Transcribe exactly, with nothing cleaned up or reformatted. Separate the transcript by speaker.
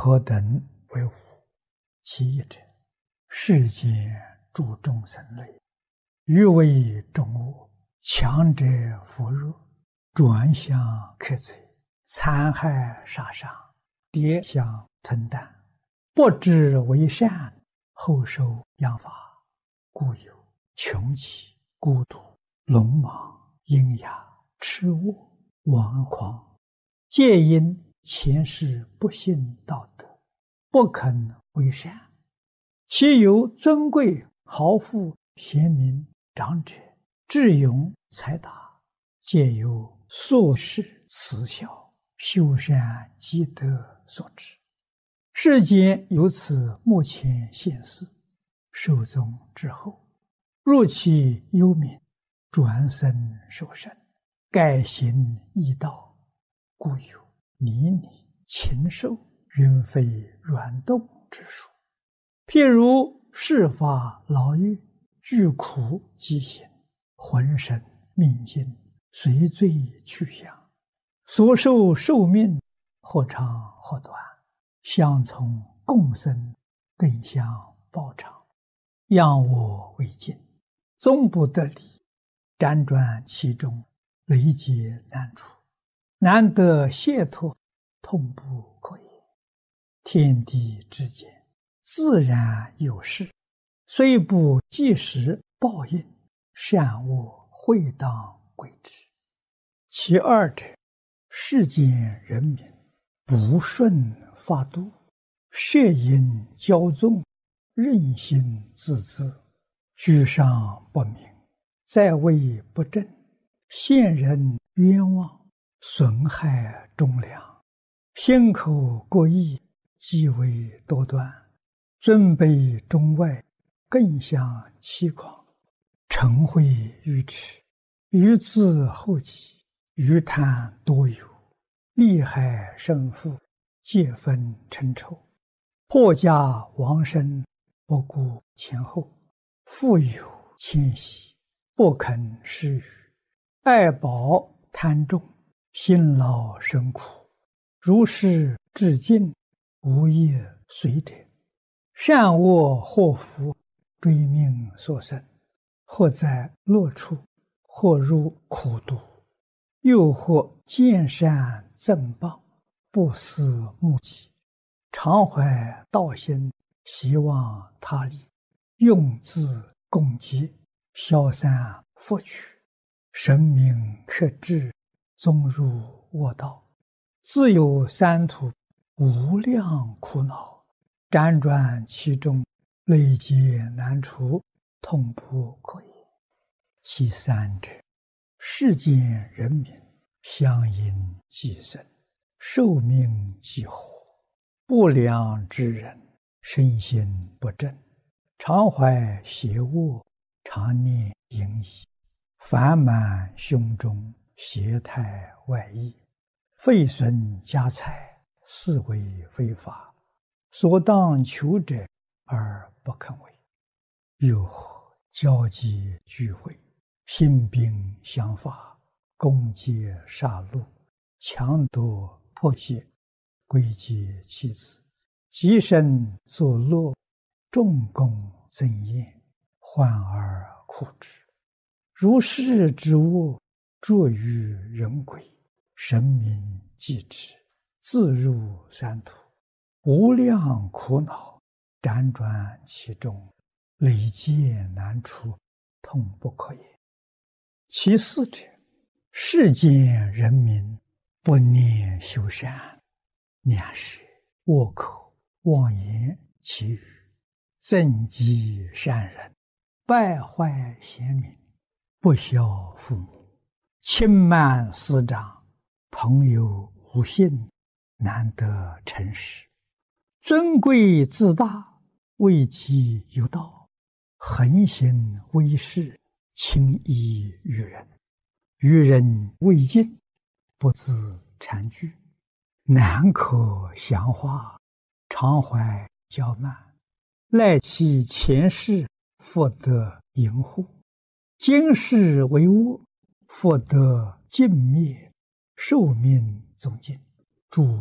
Speaker 1: 何等为无？其一者，世间诸众生类，欲为众恶，强者扶弱，转向克贼，残害杀伤，跌相吞啖，不知为善，后受殃罚，故有穷奇、孤独、鲁莽、阴哑、痴恶、顽狂，皆因前世不信道德，不肯为善。其有尊贵、豪富、贤明、长者、智勇、才达，皆由宿世慈孝、修善积德所致。世间由此目前现世，寿终之后，入其幽冥，转生受生，改行异道，故有泥泞、禽兽、云飞软动之说。譬如世法牢狱，具苦饥行，浑身命尽，随罪去向，所受寿命或长或短，相从共生，更相报偿，仰我为镜，终不得离，辗转其中，累劫难除，难得解脱，痛不可言。天地之间，自然有事，虽不即时报应，善恶会当归之。其二者，世间人民不顺法度，摄引骄纵，任性自恣，居上不明，在位不正，陷人冤枉，损害忠良，心口过意，极为多端，尊卑中外，更相欺狂，嗔恚愚痴，愚自后己，愚贪多有，利害胜负，皆分称仇，破家亡身，不顾前后，富有谦息，不肯施予，爱宝贪重，辛劳生苦，如是至尽，无业随者，善恶祸福，追命所生，或在乐处，或入苦毒，又或见善赠报，不思目己，常怀道心，希望他利，用自共济，消散福取，神明克制，终入恶道，自有三途，无量苦恼，辗转其中，累劫难除，痛不可言。其三者，世间人民相因寄生，寿命既活，不良之人，身心不正，常怀邪恶，常念淫逸，烦满胸中，邪态外溢，废损家财，是为非法，所当求者而不肯为。又或交际聚会，兴兵相伐，攻击杀戮，强夺迫胁，归结其子，极身作乐，众功增宴，患而苦之。如是之恶，著于人鬼，神明继之，自入三途，无量苦恼，辗转其中，累劫难除，痛不可言。其四者，世间人民不念修善，两舌、恶口、妄言绮语，憎嫉善人，败坏贤明，不孝父母，轻慢师长，朋友无信，难得诚实，尊贵自大，位极有道，横行威势，轻易于人，于人未尽，不自惭惧，难可详化，常怀骄慢，赖其前世，复得淫护，今世为恶，复得尽灭，寿命终尽，诸